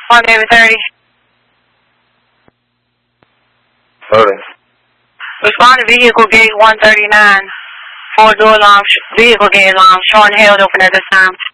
1 David 30. Loading. Respond to vehicle gate 139. 4-door long vehicle gate alarm. Showing held open at this time.